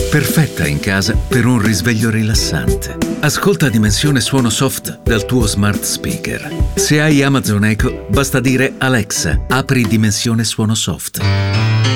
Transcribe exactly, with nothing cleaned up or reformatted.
Perfetta in casa per un risveglio rilassante. Ascolta Dimensione Suono Soft dal tuo smart speaker. Se hai Amazon Echo, basta dire Alexa, apri Dimensione Suono Soft.